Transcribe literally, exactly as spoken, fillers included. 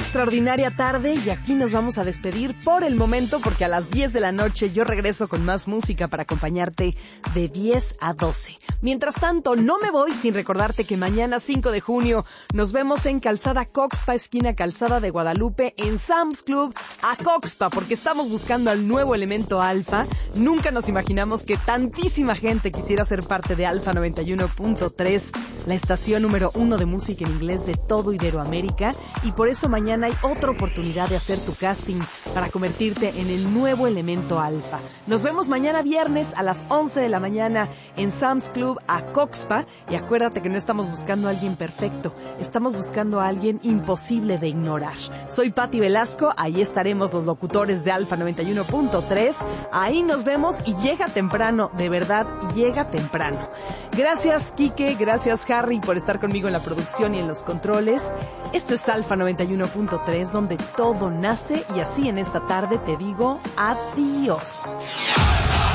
extraordinaria tarde y aquí nos vamos a despedir por el momento porque a las diez de la noche yo regreso con más música para acompañarte de diez a doce. Mientras tanto, no me voy sin recordarte que mañana cinco de junio nos vemos en Calzada Coxpa, esquina Calzada de Guadalupe, en Sam's Club a Coxpa, porque estamos buscando al nuevo elemento Alfa. Nunca nos imaginamos que tantísima gente quisiera ser parte de Alfa noventa y uno punto tres, la estación número uno de música en inglés de todo Iberoamérica, y por eso mañana hay otra oportunidad de hacer tu casting para convertirte en el nuevo elemento Alfa. Nos vemos mañana viernes a las once de la mañana en Sam's Club a Coxpa, y acuérdate que no estamos buscando a alguien perfecto, estamos buscando a alguien imposible de ignorar. Soy Patti Velasco, ahí estaremos los locutores de Alfa noventa y uno punto tres, ahí nos vemos y llega temprano, de verdad, llega temprano. Gracias Quique, gracias Harry por estar conmigo en la producción y en los controles. Esto es Alfa noventa y uno punto tres, donde todo nace, y así en esta tarde te digo adiós.